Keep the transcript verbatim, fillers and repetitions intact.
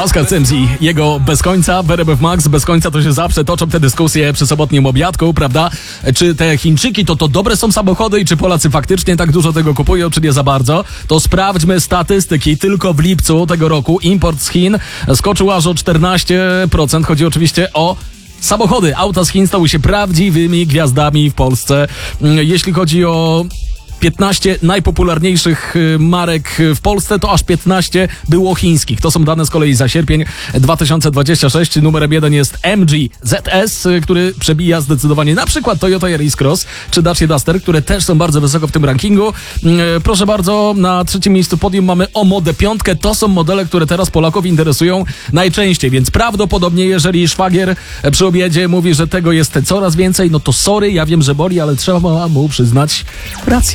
Pascal Cemzi, jego Bez końca, w R M F Max. Bez końca to się zawsze toczą te dyskusje przy sobotnim obiadku, prawda? Czy te Chińczyki to to dobre są samochody i czy Polacy faktycznie tak dużo tego kupują, czy nie za bardzo? To sprawdźmy statystyki. Tylko w lipcu tego roku import z Chin skoczył aż o czternaście procent. Chodzi oczywiście o samochody. Auta z Chin stały się prawdziwymi gwiazdami w Polsce. Jeśli chodzi o piętnaście najpopularniejszych marek w Polsce, to aż piętnaście było chińskich. To są dane z kolei za sierpień dwa tysiące dwudziesty szósty. Numerem jeden jest M G Z S, który przebija zdecydowanie na przykład Toyota Yaris Cross czy Dacia Duster, które też są bardzo wysoko w tym rankingu. Proszę bardzo, na trzecim miejscu podium mamy Omodę piątkę. To są modele, które teraz Polaków interesują najczęściej, więc prawdopodobnie jeżeli szwagier przy obiedzie mówi, że tego jest coraz więcej, no to sorry, ja wiem, że boli, ale trzeba mu przyznać rację.